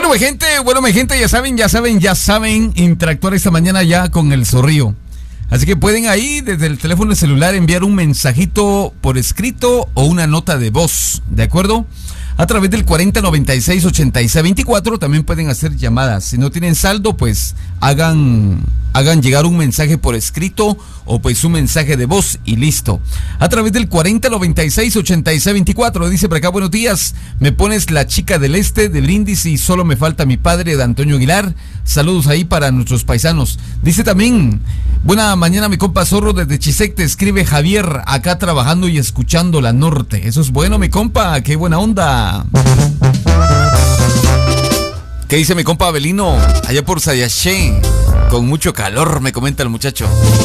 Bueno, mi gente, ya saben, interactuar esta mañana ya con el Zorrillo. Así que pueden ahí, desde el teléfono celular, enviar un mensajito por escrito o una nota de voz, ¿de acuerdo? A través del 4096-8624 también pueden hacer llamadas. Si no tienen saldo, pues hagan llegar un mensaje por escrito o pues un mensaje de voz y listo. A través del 4096-8624 dice por acá: buenos días, me pones La Chica del Este de Brindisi y Solo me falta mi padre, de Antonio Aguilar. Saludos ahí para nuestros paisanos. Dice también: buena mañana mi compa Zorro, desde Chisec te escribe Javier, acá trabajando y escuchando La Norte. Eso es bueno, mi compa, qué buena onda. ¿Qué dice mi compa Abelino? Allá por Sayaché, con mucho calor, me comenta el muchacho.